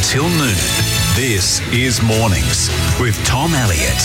until noon. This is Mornings with Tom Elliott.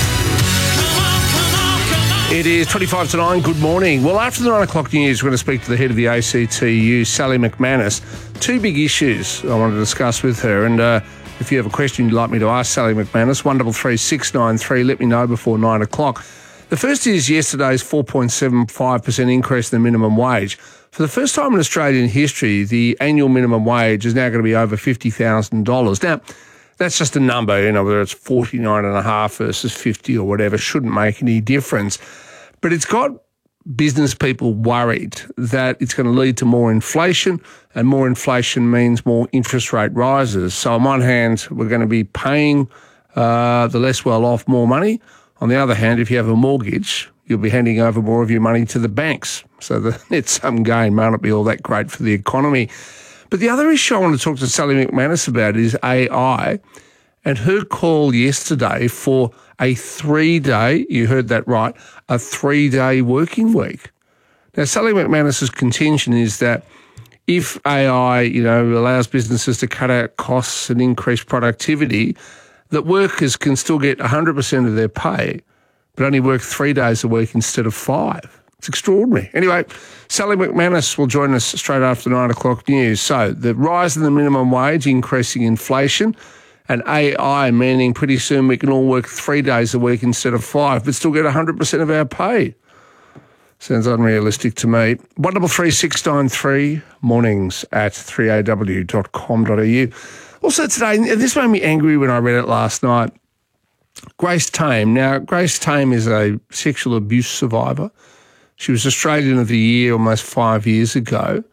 It is 25 to 9. Good morning. Well, after the 9 o'clock news, we're going to speak to the head of the ACTU, Sally McManus. Two big issues I want to discuss with her. And if you have a question you'd like me to ask Sally McManus, 133 693, let me know before 9 o'clock. The first is yesterday's 4.75% increase in the minimum wage. For the first time in Australian history, the annual minimum wage is now going to be over $50,000. Now, that's just a number, whether it's 49.5 versus 50 or whatever, shouldn't make any difference. But it's got business people worried that it's going to lead to more inflation, and more inflation means more interest rate rises. So on one hand, we're going to be paying the less well-off more money. On the other hand, if you have a mortgage, you'll be handing over more of your money to the banks. So the net sum gain may not be all that great for the economy. But the other issue I want to talk to Sally McManus about is AI and her call yesterday for a 3-day, you heard that right, a 3-day working week. Now, Sally McManus's contention is that if AI, allows businesses to cut out costs and increase productivity, that workers can still get 100% of their pay, but only work 3 days a week instead of 5. It's extraordinary. Anyway, Sally McManus will join us straight after 9 o'clock news. So the rise in the minimum wage, increasing inflation, and AI meaning pretty soon we can all work 3 days a week instead of 5, but still get 100% of our pay. Sounds unrealistic to me. 133 693, mornings at 3aw.com.au. Also today, and this made me angry when I read it last night, Grace Tame. Now, Grace Tame is a sexual abuse survivor. She was Australian of the Year almost 5 years ago.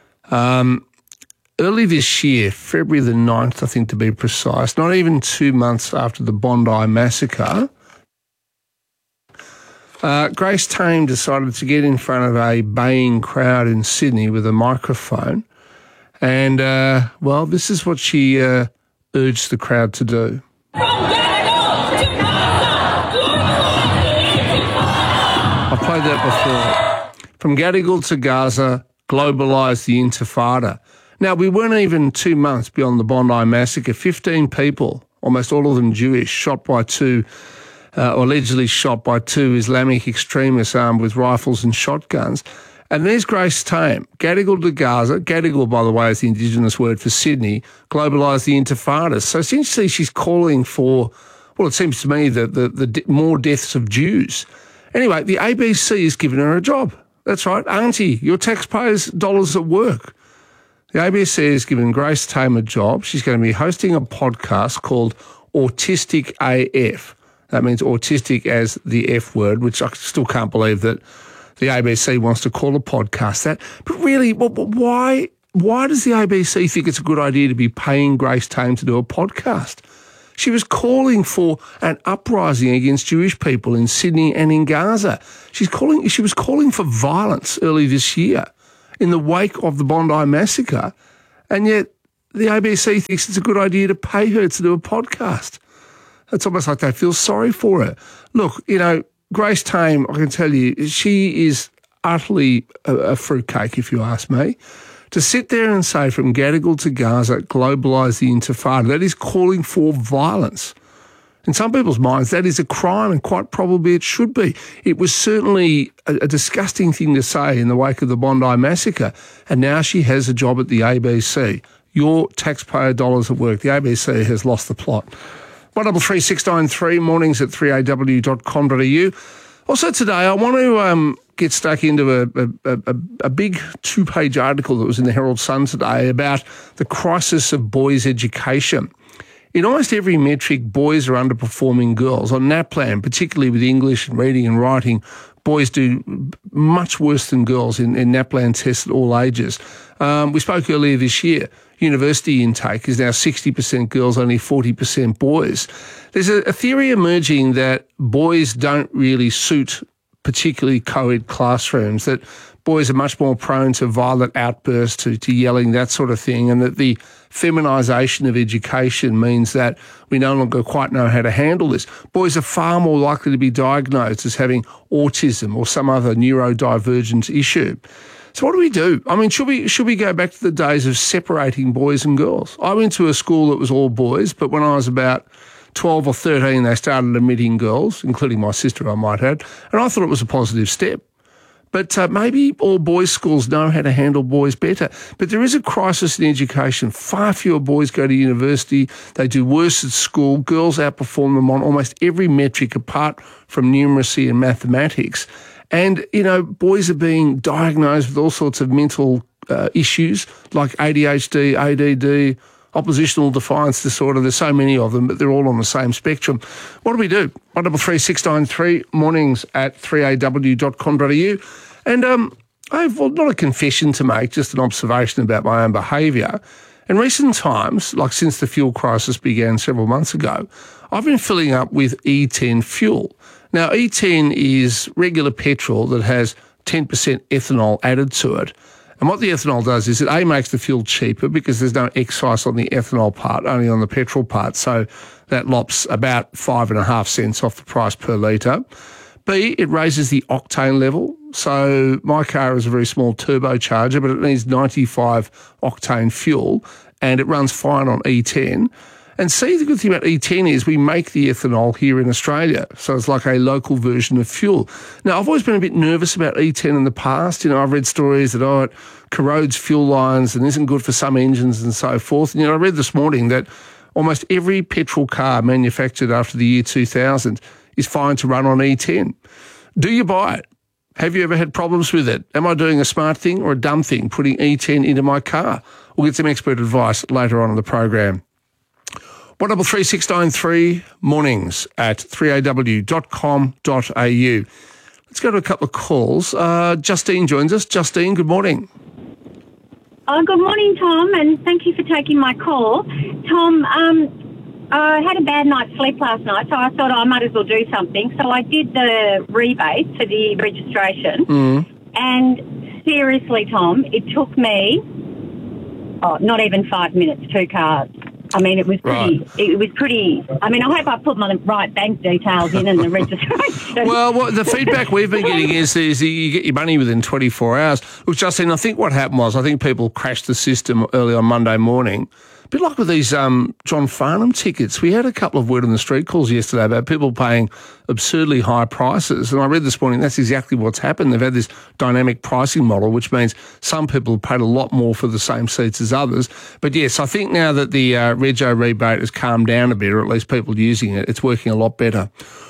Early this year, February the 9th, I think to be precise, not even 2 months after the Bondi massacre, Grace Tame decided to get in front of a baying crowd in Sydney with a microphone. And, this is what she urged the crowd to do. I've played that before. From Gadigal to Gaza, globalise the Intifada. Now, we weren't even 2 months beyond the Bondi massacre. 15 people, almost all of them Jewish, shot by allegedly shot by two Islamic extremists armed with rifles and shotguns. And there's Grace Tame, Gadigal to Gaza. Gadigal, by the way, is the Indigenous word for Sydney. Globalise the Intifada. So essentially she's calling for, well, it seems to me, the more deaths of Jews. Anyway, the ABC has given her a job. That's right, Auntie, your taxpayers' dollars at work. The ABC has given Grace Tame a job. She's going to be hosting a podcast called Autistic AF. That means autistic as the F word, which I still can't believe that the ABC wants to call a podcast that. But really, why does the ABC think it's a good idea to be paying Grace Tame to do a podcast? She was calling for an uprising against Jewish people in Sydney and in Gaza. She was calling for violence early this year in the wake of the Bondi massacre, and yet the ABC thinks it's a good idea to pay her to do a podcast. It's almost like they feel sorry for her. Look, Grace Tame, I can tell you, she is utterly a fruitcake, if you ask me. To sit there and say from Gadigal to Gaza, globalise the Intifada, that is calling for violence. In some people's minds, that is a crime, and quite probably it should be. It was certainly a disgusting thing to say in the wake of the Bondi massacre, and now she has a job at the ABC. Your taxpayer dollars at work. The ABC has lost the plot. 133 693, mornings at 3aw.com.au. Also today, I want to get stuck into a big 2-page article that was in the Herald Sun today about the crisis of boys' education. In almost every metric, boys are underperforming girls. On NAPLAN, particularly with English and reading and writing, boys do much worse than girls in NAPLAN tests at all ages. We spoke earlier this year. University intake is now 60% girls, only 40% boys. There's a theory emerging that boys don't really suit particularly co-ed classrooms, that boys are much more prone to violent outbursts, to yelling, that sort of thing, and that the feminisation of education means that we no longer quite know how to handle this. Boys are far more likely to be diagnosed as having autism or some other neurodivergent issue. So what do we do? I mean, should we go back to the days of separating boys and girls? I went to a school that was all boys, but when I was about 12 or 13, they started admitting girls, including my sister, I might add, and I thought it was a positive step. But maybe all boys' schools know how to handle boys better. But there is a crisis in education. Far fewer boys go to university. They do worse at school. Girls outperform them on almost every metric apart from numeracy and mathematics. And, boys are being diagnosed with all sorts of mental issues like ADHD, ADD, oppositional defiance disorder. There's so many of them, but they're all on the same spectrum. What do we do? 133693 mornings at 3aw.com.au. And I have not a confession to make, just an observation about my own behaviour. In recent times, like since the fuel crisis began several months ago, I've been filling up with E10 fuel. Now, E10 is regular petrol that has 10% ethanol added to it. And what the ethanol does is it, A, makes the fuel cheaper because there's no excise on the ethanol part, only on the petrol part. So that lops about 5.5 cents off the price per litre. B, it raises the octane level. So my car is a very small turbocharger, but it needs 95 octane fuel and it runs fine on E10. And C, the good thing about E10 is we make the ethanol here in Australia. So it's like a local version of fuel. Now, I've always been a bit nervous about E10 in the past. I've read stories that, it corrodes fuel lines and isn't good for some engines and so forth. And, I read this morning that almost every petrol car manufactured after the year 2000 is fine to run on E10. Do you buy it? Have you ever had problems with it? Am I doing a smart thing or a dumb thing, putting E10 into my car? We'll get some expert advice later on in the program. 133693 mornings at 3aw.com.au. Let's go to a couple of calls. Justine joins us. Justine, good morning. Good morning, Tom, and thank you for taking my call. Tom, I had a bad night's sleep last night, so I thought I might as well do something. So I did the rebate for the registration, and seriously, Tom, it took me not even 5 minutes, 2 cars. I mean, it was pretty. Right. It was pretty. I mean, I hope I put my right bank details in the registration. Well, the feedback we've been getting is you get your money within 24 hours. Look, Justine, I think what happened was people crashed the system early on Monday morning. A bit like with these John Farnham tickets. We had a couple of word on the street calls yesterday about people paying absurdly high prices. And I read this morning that's exactly what's happened. They've had this dynamic pricing model, which means some people have paid a lot more for the same seats as others. But yes, I think now that the Rego rebate has calmed down a bit, or at least people using it, it's working a lot better.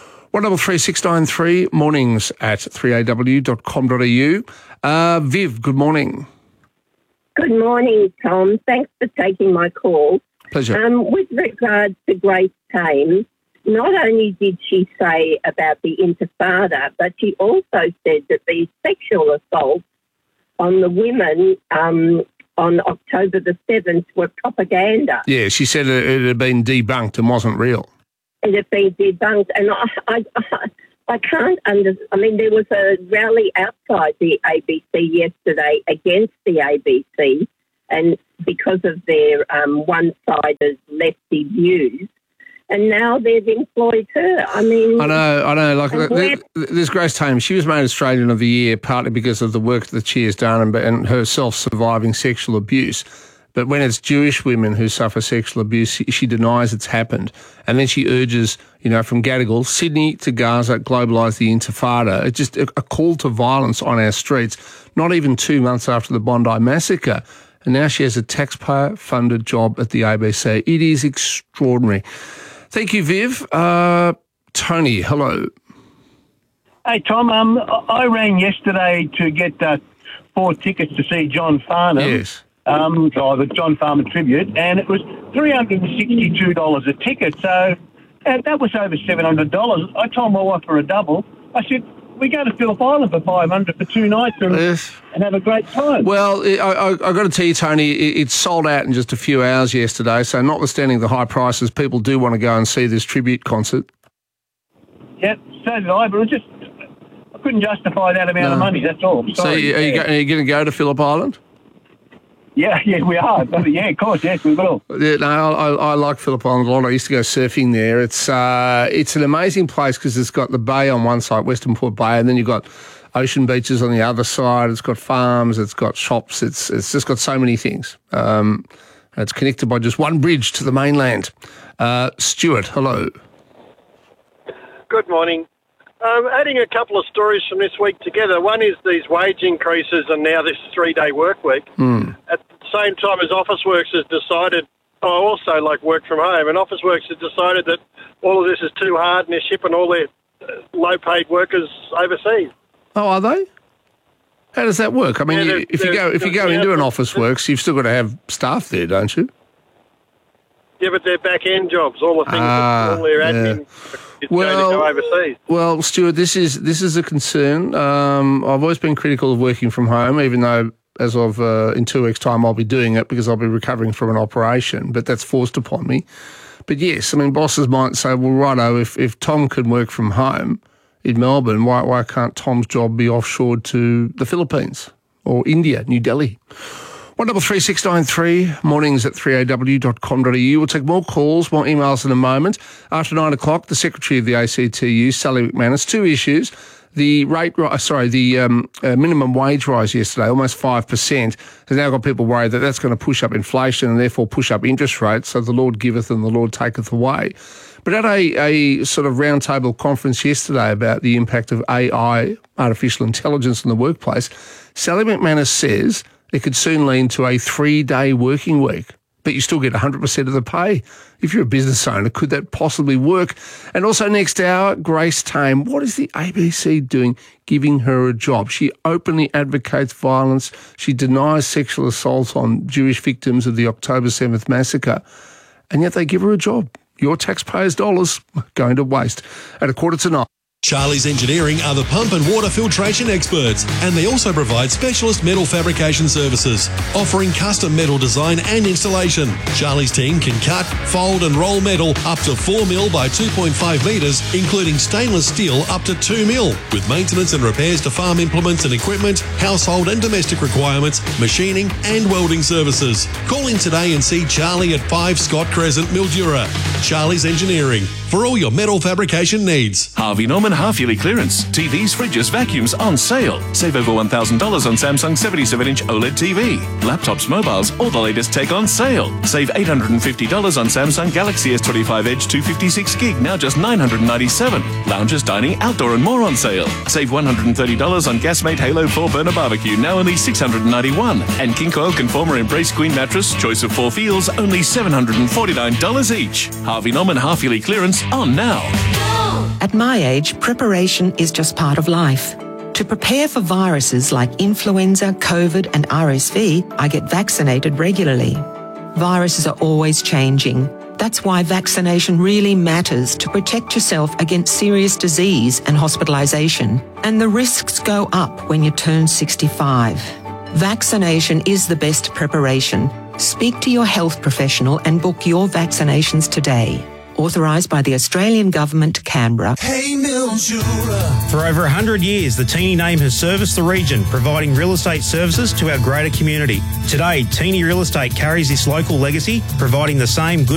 133693 mornings at 3aw.com.au. Viv, good morning. Good morning, Tom. Thanks for taking my call. Pleasure. With regard to Grace Tame, not only did she say about the Intifada, but she also said that the sexual assaults on the women on October the 7th were propaganda. Yeah, she said it had been debunked and wasn't real. It had been debunked, and I can't understand. I mean, there was a rally outside the ABC yesterday against the ABC, and because of their one-sided lefty views, and now they've employed her. I mean, I know. Like there's Grace Tame. She was made Australian of the Year partly because of the work that she has done and herself surviving sexual abuse. But when it's Jewish women who suffer sexual abuse, she denies it's happened. And then she urges, from Gadigal, Sydney to Gaza, globalise the Intifada. It's just a call to violence on our streets, not even 2 months after the Bondi massacre. And now she has a taxpayer-funded job at the ABC. It is extraordinary. Thank you, Viv. Tony, hello. Hey, Tom, I rang yesterday to get 4 tickets to see John Farnham. Yes. The John Farnham tribute, and it was $362 a ticket, so that was over $700. I told my wife for a double. I said, we go to Phillip Island for $500 for 2 nights and have a great time. Well, I got to tell you, Tony, it sold out in just a few hours yesterday, so notwithstanding the high prices, people do want to go and see this tribute concert. Yep, so did I, but I couldn't justify that amount of money, that's all. So are you going to go to Phillip Island? Yeah, we are. Yeah, of course, yes, we will. Yeah, no, I like Phillip Island a lot. I used to go surfing there. It's an amazing place because it's got the bay on one side, Western Port Bay, and then you've got Ocean Beaches on the other side. It's got farms. It's got shops. It's just got so many things. It's connected by just one bridge to the mainland. Stuart, hello. Good morning. Adding a couple of stories from this week together. One is these wage increases and now this 3-day work week. At the same time as Officeworks has decided, I also like work from home, and Officeworks has decided that all of this is too hard and they're shipping all their low-paid workers overseas. Oh, are they? How does that work? I mean, Yeah, if you go into an Officeworks, you've still got to have staff there, don't you? Yeah, but they're back-end jobs, all the things that all their admin is going to go overseas. Well, Stuart, this is a concern. I've always been critical of working from home, even though as of in 2 weeks' time I'll be doing it because I'll be recovering from an operation, but that's forced upon me. But yes, I mean, bosses might say, well, righto, if Tom can work from home in Melbourne, why can't Tom's job be offshored to the Philippines or India, New Delhi? 133693, mornings at 3aw.com.au. We'll take more calls, more emails in a moment. After 9 o'clock, the Secretary of the ACTU, Sally McManus, 2 issues. The minimum wage rise yesterday, almost 5%, has now got people worried that that's going to push up inflation and therefore push up interest rates. So the Lord giveth and the Lord taketh away. But at a sort of roundtable conference yesterday about the impact of AI, artificial intelligence in the workplace, Sally McManus says it could soon lead to a 3-day working week, but you still get 100% of the pay. If you're a business owner, could that possibly work? And also next hour, Grace Tame. What is the ABC doing giving her a job? She openly advocates violence. She denies sexual assault on Jewish victims of the October 7th massacre, and yet they give her a job. Your taxpayers' dollars going to waste. At 8:45. Charlie's Engineering are the pump and water filtration experts, and they also provide specialist metal fabrication services, offering custom metal design and installation. Charlie's team can cut, fold and roll metal up to 4 mil by 2.5 metres, including stainless steel up to 2 mil, with maintenance and repairs to farm implements and equipment, household and domestic requirements, machining and welding services. Call in today and see Charlie at 5 Scott Crescent, Mildura. Charlie's Engineering, for all your metal fabrication needs. Harvey Norman half-yearly clearance. TVs, fridges, vacuums on sale. Save over $1,000 on Samsung 77-inch OLED TV. Laptops, mobiles, all the latest tech on sale. Save $850 on Samsung Galaxy S25 Edge 256 gig, now just $997. Lounges, dining, outdoor and more on sale. Save $130 on Gasmate Halo 4 burner barbecue, now only $691. And King Coil Conformer Embrace Queen mattress, choice of 4 feels, only $749 each. Harvey Norman half-yearly clearance on now. At my age, preparation is just part of life. To prepare for viruses like influenza, COVID and RSV, I get vaccinated regularly. Viruses are always changing. That's why vaccination really matters to protect yourself against serious disease and hospitalisation. And the risks go up when you turn 65. Vaccination is the best preparation. Speak to your health professional and book your vaccinations today. Authorised by the Australian Government, Canberra. Hey Mildura. For over 100 years, the Teeny name has serviced the region, providing real estate services to our greater community. Today, Teeny Real Estate carries this local legacy, providing the same good